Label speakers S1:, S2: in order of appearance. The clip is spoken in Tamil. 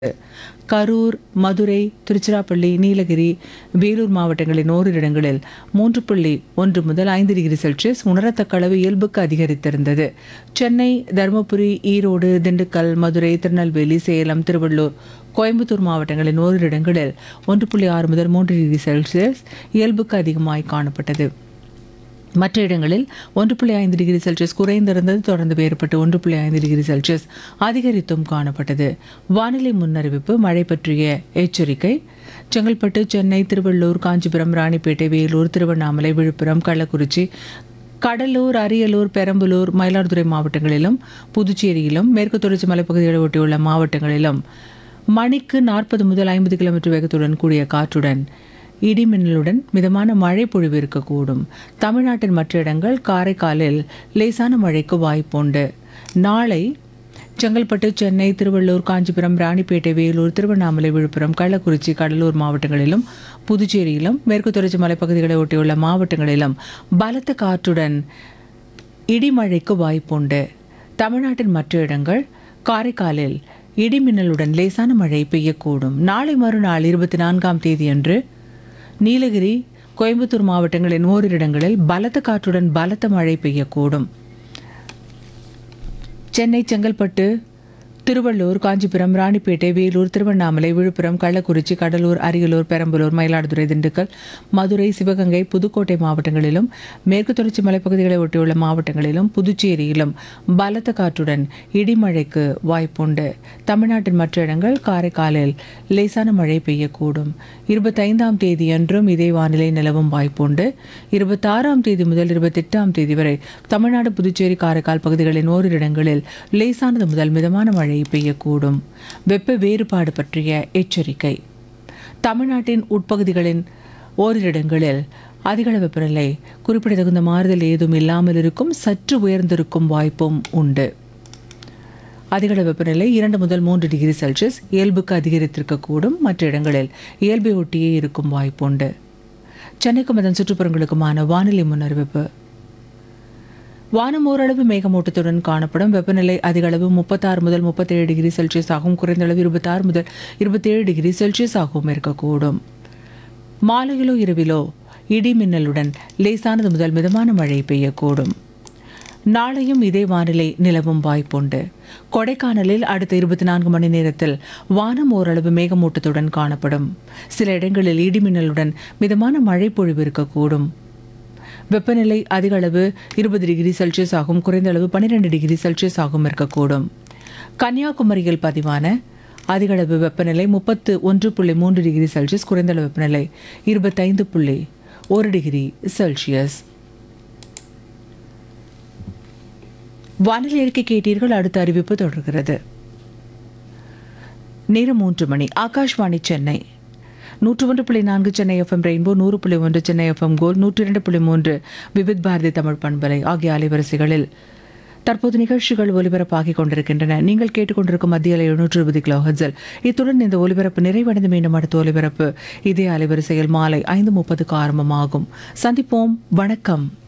S1: கரூர், மதுரை, திருச்சிராப்பள்ளி, நீலகிரி, வேலூர் மாவட்டங்களின் ஓரிரு இடங்களில் 3.1 முதல் 5 டிகிரி செல்சியஸ் உணரத்தக்க அளவு இயல்புக்கு அதிகரித்திருந்தது. சென்னை, தருமபுரி, ஈரோடு, திண்டுக்கல், மதுரை, திருநெல்வேலி, சேலம், திருவள்ளூர், கோயம்புத்தூர் மாவட்டங்களின் ஓரிரு இடங்களில் 1.6 முதல் 3 டிகிரி செல்சியஸ் இயல்புக்கு அதிகமாய் காணப்பட்டது. மற்ற இடங்களில் 1.5 டிகிரி செல்சியஸ் குறைந்திருந்தது. தொடர்ந்து வேறுபட்டு 1.5 டிகிரி செல்சியஸ் அதிகரித்தும் காணப்பட்டது. வானிலை முன்னறிவிப்பு. மழை பற்றிய எச்சரிக்கை. செங்கல்பட்டு, சென்னை, திருவள்ளூர், காஞ்சிபுரம், ராணிப்பேட்டை, வேலூர், திருவண்ணாமலை, விழுப்புரம், கள்ளக்குறிச்சி, கடலூர், அரியலூர், பெரம்பலூர், மயிலாடுதுறை மாவட்டங்களிலும் புதுச்சேரியிலும் மேற்கு தொடர்ச்சி மலைப்பகுதிகளை ஒட்டியுள்ள மாவட்டங்களிலும் மணிக்கு 40 முதல் 50 கிலோமீட்டர் வேகத்துடன் கூடிய காற்றுடன் இடிமின்னலுடன் மிதமான மழை பொழிவு இருக்கக்கூடும். தமிழ்நாட்டின் மற்ற இடங்கள் காரைக்காலில் லேசான மழைக்கு வாய்ப்புண்டு. நாளை செங்கல்பட்டு, சென்னை, திருவள்ளூர், காஞ்சிபுரம், ராணிப்பேட்டை, வேலூர், திருவண்ணாமலை, விழுப்புரம், கள்ளக்குறிச்சி, கடலூர் மாவட்டங்களிலும் புதுச்சேரியிலும் மேற்கு தொடர்ச்சி மலைப்பகுதிகளை ஒட்டியுள்ள மாவட்டங்களிலும் பலத்த காற்றுடன் இடிமழைக்கு வாய்ப்புண்டு. தமிழ்நாட்டின் மற்ற இடங்கள் காரைக்காலில் இடிமின்னலுடன் லேசான மழை பெய்யக்கூடும். நாளை மறுநாள் 24ஆம் தேதியன்று நீலகிரி, கோயம்புத்தூர் மாவட்டங்களின் ஓரிரு இடங்களில் பலத்த காற்றுடன் பலத்த மழை பெய்யக்கூடும். சென்னை, செங்கல்பட்டு, திருவள்ளூர், காஞ்சிபுரம், ராணிப்பேட்டை, வேலூர், திருவண்ணாமலை, விழுப்புரம், கள்ளக்குறிச்சி, கடலூர், அரியலூர், பெரம்பலூர், மயிலாடுதுறை, திண்டுக்கல், மதுரை, சிவகங்கை, புதுக்கோட்டை மாவட்டங்களிலும் மேற்கு தொடர்ச்சி மலைப்பகுதிகளை ஒட்டியுள்ள மாவட்டங்களிலும் புதுச்சேரியிலும் பலத்த காற்றுடன் இடிமழைக்கு வாய்ப்புண்டு. தமிழ்நாட்டின் மற்ற இடங்கள் காரைக்காலில் லேசான மழை பெய்யக்கூடும். 25ஆம் தேதியன்றும் இதே வானிலை நிலவும் வாய்ப்புண்டு. 26ஆம் தேதி முதல் 28ஆம் தேதி வரை தமிழ்நாடு, புதுச்சேரி, காரைக்கால் பகுதிகளின் ஓரிரு இடங்களில் லேசானது முதல் மிதமான மழை பெய்யக்கூடும். வெப்ப வேறுபாடு பற்றிய எச்சரிக்கை. தமிழ்நாட்டின் உட்பகுதிகளின் ஓரிரு இடங்களில் அதிகள வெப்பநிலை குறிப்பிடத்தகுந்த மாறுதல் ஏதும் இல்லாமல் இருக்கும். சற்று உயர்ந்திருக்கும் வாய்ப்பும் உண்டு. அதிகள வெப்பநிலை 2 முதல் 3 டிகிரி செல்சியஸ் இயல்புக்கு அதிகரித்திருக்கக்கூடும். மற்ற இடங்களில் இயல்பை ஒட்டியே இருக்கும் வாய்ப்புண்டு. சென்னைக்கும் அதன் சுற்றுப்புறங்களுக்குமான வானிலை முன்னறிவிப்பு. வானம் ஓரளவு மேகமூட்டத்துடன் காணப்படும். வெப்பநிலை அதிக அளவு 36 முதல் 37 டிகிரி செல்சியஸ் ஆகவும் குறைந்த அளவு 26 முதல் 27 டிகிரி செல்சியஸ் ஆகவும் இருக்கக்கூடும். மாலையிலோ இரவிலோ இடி மின்னலுடன் லேசானது முதல் மிதமான மழை பெய்யக்கூடும். நாளையும் இதே வானிலை நிலவும் வாய்ப்புண்டு. கொடைக்கானலில் அடுத்த 24 மணி நேரத்தில் வானம் ஓரளவு மேகமூட்டத்துடன் காணப்படும். சில இடங்களில் இடிமின்னலுடன் மிதமான மழை பொழிவு இருக்கக்கூடும். வெப்பநிலை அதிக அளவு 20 டிகிரி செல்சியஸ் ஆகும் குறைந்த அளவு 12 டிகிரி செல்சியஸ் ஆகும் இருக்கக்கூடும். கன்னியாகுமரியில் பதிவான அதிக அளவு வெப்பநிலை 31.3 டிகிரி செல்சியஸ், குறைந்த அளவு வெப்பநிலை 25.1 டிகிரி செல்சியஸ். வானிலை அறிக்கை கேட்டீர்கள். அடுத்த அறிவிப்பு தொடர்கிறது. நேரம் 3 மணி. Akashvani Chennai 101.4 Chennai FM rainbow, 100.1 Chennai FM கோல், 102.3 விவித் பாரதி தமிழ் பண்பலை ஆகிய அலைவரிசைகளில் தற்போது நிகழ்ச்சிகள் ஒலிபரப்பாகிக் கொண்டிருக்கின்றன. நீங்கள் கேட்டுக்கொண்டிருக்கும் மத்திய அலை 720 கிலோஹெர்ட்ஸில். இத்துடன் இந்த ஒலிபரப்பு நிறைவடைந்து மீண்டும் அடுத்த ஒலிபரப்பு இதே அலைவரிசையில் மாலை 5:30க்கு ஆரம்பமாகும். சந்திப்போம். வணக்கம்.